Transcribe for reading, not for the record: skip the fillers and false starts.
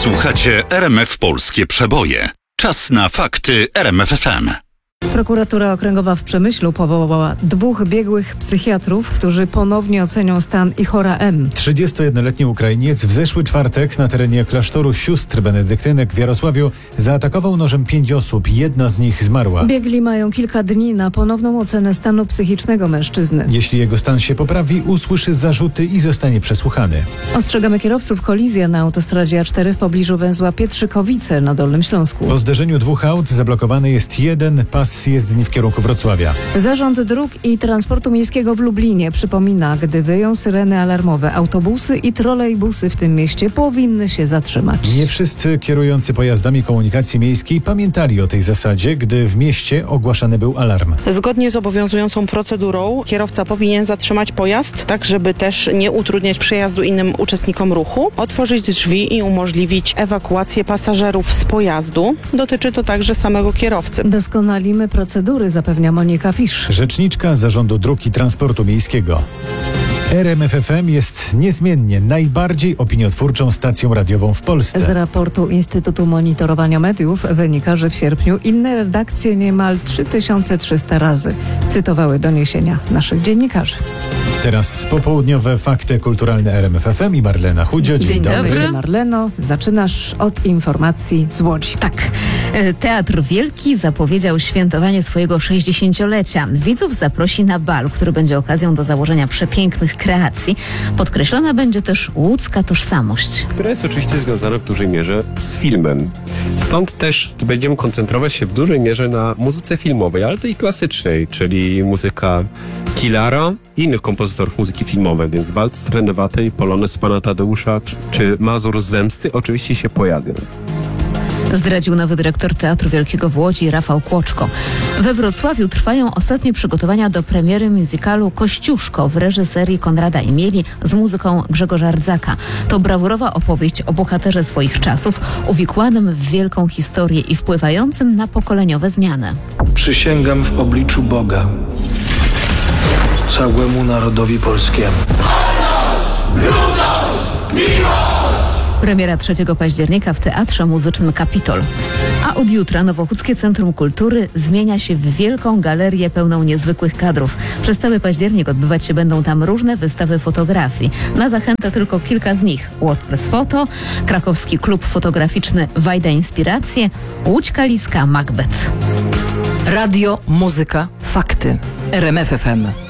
Słuchacie RMF Polskie Przeboje. Czas na fakty RMF FM. Prokuratura Okręgowa w Przemyślu powołała 2 biegłych psychiatrów, którzy ponownie ocenią stan Ihora M. 31-letni Ukrainiec w zeszły czwartek na terenie klasztoru sióstr benedyktynek w Jarosławiu zaatakował nożem 5 osób. Jedna z nich zmarła. Biegli mają kilka dni na ponowną ocenę stanu psychicznego mężczyzny. Jeśli jego stan się poprawi, usłyszy zarzuty i zostanie przesłuchany. Ostrzegamy kierowców: kolizja na autostradzie A4 w pobliżu węzła Pietrzykowice na Dolnym Śląsku. Po zderzeniu 2 aut zablokowany jest jeden pas jezdni w kierunku Wrocławia. Zarząd Dróg i Transportu Miejskiego w Lublinie przypomina, gdy wyją syreny alarmowe, autobusy i trolejbusy w tym mieście powinny się zatrzymać. Nie wszyscy kierujący pojazdami komunikacji miejskiej pamiętali o tej zasadzie, gdy w mieście ogłaszany był alarm. Zgodnie z obowiązującą procedurą kierowca powinien zatrzymać pojazd, tak żeby też nie utrudniać przejazdu innym uczestnikom ruchu, otworzyć drzwi i umożliwić ewakuację pasażerów z pojazdu. Dotyczy to także samego kierowcy. Doskonalimy procedury, zapewnia Monika Fisz. Rzeczniczka Zarządu Dróg i Transportu Miejskiego. RMF FM jest niezmiennie najbardziej opiniotwórczą stacją radiową w Polsce. Z raportu Instytutu Monitorowania Mediów wynika, że w sierpniu inne redakcje niemal 3300 razy cytowały doniesienia naszych dziennikarzy. Teraz popołudniowe fakty kulturalne RMF FM i Marlena Chudzio. Dzień dobry. Marleno, zaczynasz od informacji z Łodzi. Tak. Teatr Wielki zapowiedział świętowanie swojego 60-lecia. Widzów zaprosi na bal, który będzie okazją do założenia przepięknych kreacji. Podkreślona będzie też łódzka tożsamość. Która jest oczywiście związana w dużej mierze z filmem. Stąd też będziemy koncentrować się w dużej mierze na muzyce filmowej, ale tej klasycznej, czyli muzyka Kilara i innych kompozytorów muzyki filmowej, więc Walc z Trendewatej, Polonez pana Tadeusza czy Mazur z Zemsty oczywiście się pojawią. Zdradził nowy dyrektor Teatru Wielkiego w Łodzi, Rafał Kłoczko. We Wrocławiu trwają ostatnie przygotowania do premiery musicalu Kościuszko w reżyserii Konrada Imieli z muzyką Grzegorza Rdzaka. To brawurowa opowieść o bohaterze swoich czasów, uwikłanym w wielką historię i wpływającym na pokoleniowe zmiany. Przysięgam w obliczu Boga całemu narodowi polskiemu. Premiera 3 października w Teatrze Muzycznym Kapitol. A od jutra Nowochódzkie Centrum Kultury zmienia się w wielką galerię pełną niezwykłych kadrów. Przez cały październik odbywać się będą tam różne wystawy fotografii. Na zachętę tylko kilka z nich. WordPress Foto, krakowski klub fotograficzny Wajda Inspiracje, Łódź Kaliska Macbeth. Radio, muzyka, fakty. RMF FM.